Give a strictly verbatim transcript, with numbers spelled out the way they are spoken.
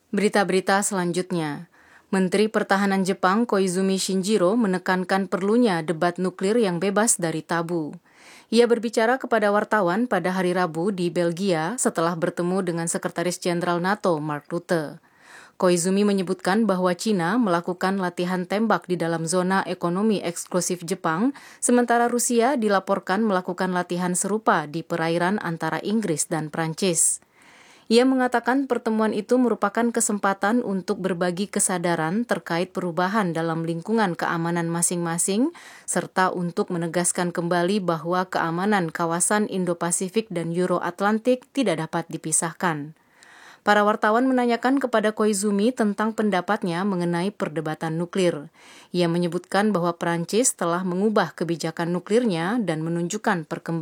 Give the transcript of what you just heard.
Berita-berita selanjutnya. Menteri Pertahanan Jepang Koizumi Shinjiro menekankan perlunya debat nuklir yang bebas dari tabu. Ia berbicara kepada wartawan pada hari Rabu di Belgia setelah bertemu dengan Sekretaris Jenderal NATO Mark Rutte. Koizumi menyebutkan bahwa China melakukan latihan tembak di dalam zona ekonomi eksklusif Jepang, sementara Rusia dilaporkan melakukan latihan serupa di perairan antara Inggris dan Prancis. Ia mengatakan pertemuan itu merupakan kesempatan untuk berbagi kesadaran terkait perubahan dalam lingkungan keamanan masing-masing, serta untuk menegaskan kembali bahwa keamanan kawasan Indo-Pasifik dan Euro-Atlantik tidak dapat dipisahkan. Para wartawan menanyakan kepada Koizumi tentang pendapatnya mengenai perdebatan nuklir. Ia menyebutkan bahwa Prancis telah mengubah kebijakan nuklirnya dan menunjukkan perkembangan